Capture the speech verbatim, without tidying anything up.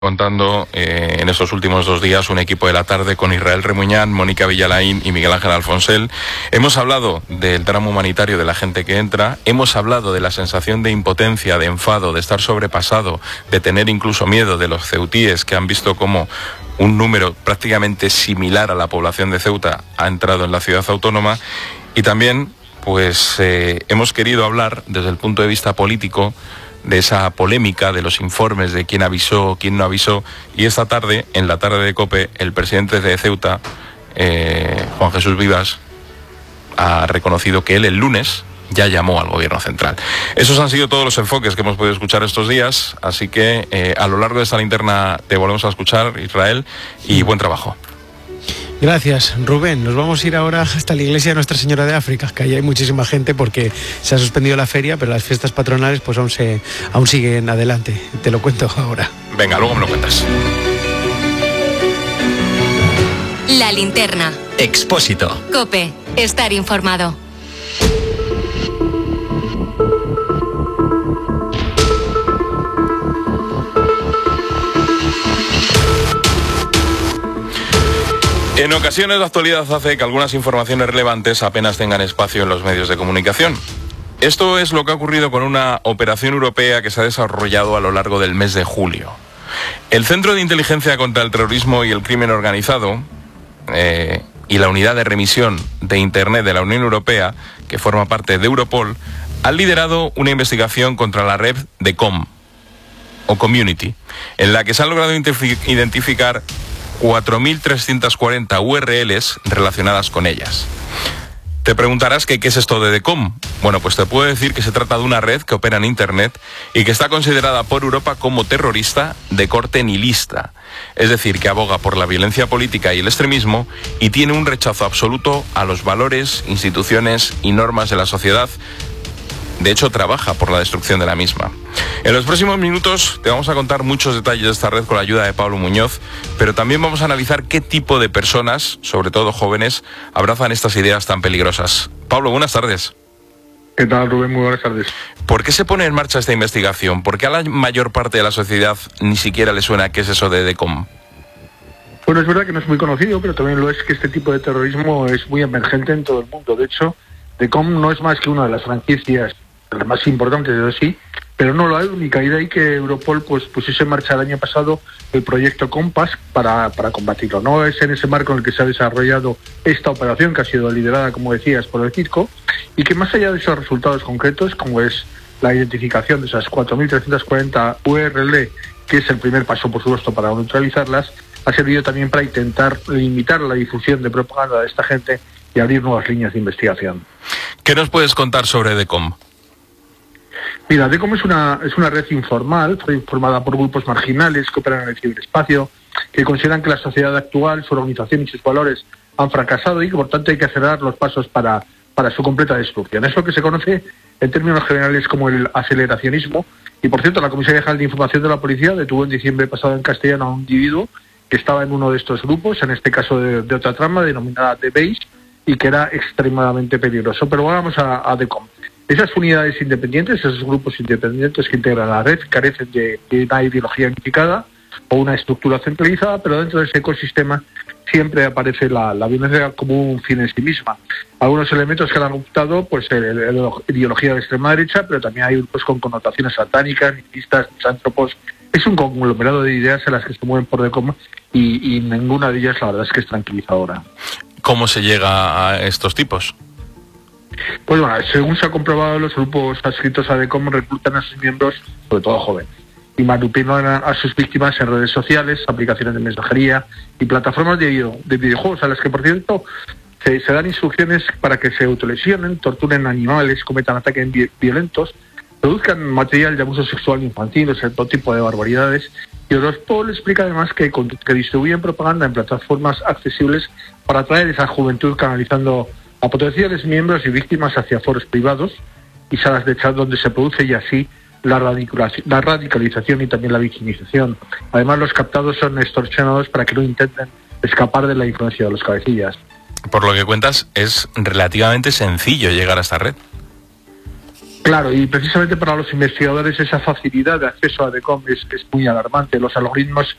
Contando eh, en estos últimos dos días un equipo de la tarde con Israel Remuñán, Mónica Villalain y Miguel Ángel Alfonsel. Hemos hablado del drama humanitario de la gente que entra, hemos hablado de la sensación de impotencia, de enfado, de estar sobrepasado, de tener incluso miedo de los ceutíes que han visto cómo un número prácticamente similar a la población de Ceuta ha entrado en la ciudad autónoma, y también pues eh, hemos querido hablar desde el punto de vista político de esa polémica de los informes de quién avisó, quién no avisó. Y esta tarde, en la tarde de COPE, el presidente de Ceuta, eh, Juan Jesús Vivas, ha reconocido que él el lunes ya llamó al gobierno central. Esos han sido todos los enfoques que hemos podido escuchar estos días, así que eh, a lo largo de esta linterna te volvemos a escuchar, Israel, y buen trabajo. Gracias, Rubén. Nos vamos a ir ahora hasta la iglesia de Nuestra Señora de África, que ahí hay muchísima gente porque se ha suspendido la feria, pero las fiestas patronales pues aún, se, aún siguen adelante. Te lo cuento ahora. Venga, luego me lo cuentas. La linterna. Expósito. COPE. Estar informado. En ocasiones la actualidad hace que algunas informaciones relevantes apenas tengan espacio en los medios de comunicación. Esto es lo que ha ocurrido con una operación europea que se ha desarrollado a lo largo del mes de julio. El Centro de Inteligencia contra el Terrorismo y el Crimen Organizado eh, y la Unidad de Remisión de Internet de la Unión Europea, que forma parte de Europol, han liderado una investigación contra la red de Com, o Community, en la que se han logrado identificar cuatro mil trescientas cuarenta U R Ls relacionadas con ellas. Te preguntarás que qué es esto de DECOM. Bueno, pues te puedo decir que se trata de una red que opera en Internet y que está considerada por Europa como terrorista de corte nihilista. Es decir, que aboga por la violencia política y el extremismo y tiene un rechazo absoluto a los valores, instituciones y normas de la sociedad. De hecho, trabaja por la destrucción de la misma. En los próximos minutos te vamos a contar muchos detalles de esta red con la ayuda de Pablo Muñoz, pero también vamos a analizar qué tipo de personas, sobre todo jóvenes, abrazan estas ideas tan peligrosas. Pablo, buenas tardes. ¿Qué tal, Rubén? Muy buenas tardes. ¿Por qué se pone en marcha esta investigación? ¿Por qué a la mayor parte de la sociedad ni siquiera le suena qué es eso de DECOM? Bueno, es verdad que no es muy conocido, pero también lo es que este tipo de terrorismo es muy emergente en todo el mundo. De hecho, DECOM no es más que una de las franquicias las más importantes, eso sí, pero no la única. Y de ahí que Europol pues pusiese en marcha el año pasado el proyecto Compass para, para combatirlo. No es en ese marco en el que se ha desarrollado esta operación, que ha sido liderada, como decías, por el CISCO, y que más allá de esos resultados concretos, como es la identificación de esas cuatro mil trescientas cuarenta U R L, que es el primer paso, por supuesto, para neutralizarlas, ha servido también para intentar limitar la difusión de propaganda de esta gente y abrir nuevas líneas de investigación. ¿Qué nos puedes contar sobre DECOM? Mira, DECOM es una, es una red informal, formada por grupos marginales que operan en el ciberespacio, que consideran que la sociedad actual, su organización y sus valores han fracasado y que por tanto hay que acelerar los pasos para, para su completa destrucción. Es lo que se conoce en términos generales como el aceleracionismo. Y por cierto, la Comisaría General de Información de la Policía detuvo en diciembre pasado en castellano a un individuo que estaba en uno de estos grupos, en este caso de, de otra trama denominada The Base, y que era extremadamente peligroso. Pero vamos a, a DECOM. Esas unidades independientes, esos grupos independientes que integran la red, carecen de, de una ideología unificada o una estructura centralizada, pero dentro de ese ecosistema siempre aparece la, la violencia como un fin en sí misma. Algunos elementos que han adoptado, pues, el, el, el, ideología de extrema derecha, pero también hay grupos con connotaciones satánicas, nihilistas, misántropos. Es un conglomerado de ideas en las que se mueven por DECOM y, y ninguna de ellas, la verdad, es que es tranquilizadora. ¿Cómo se llega a estos tipos? Pues bueno, según se ha comprobado, los grupos adscritos a DECOM reclutan a sus miembros, sobre todo jóvenes, y manipulan a, a sus víctimas en redes sociales, aplicaciones de mensajería y plataformas de, video, de videojuegos, a las que, por cierto, se, se dan instrucciones para que se autolesionen, torturen animales, cometan ataques vi violentos, produzcan material de abuso sexual infantil, o sea, todo tipo de barbaridades. Y Europol explica además que, que distribuyen propaganda en plataformas accesibles para atraer esa juventud, canalizando a potenciales miembros y víctimas hacia foros privados y salas de chat donde se produce y así la, radicalización, la radicalización y también la victimización. Además, los captados son extorsionados para que no intenten escapar de la influencia de los cabecillas. Por lo que cuentas, es relativamente sencillo llegar a esta red. Claro, y precisamente para los investigadores esa facilidad de acceso a ADECOM es, es muy alarmante. Los algoritmos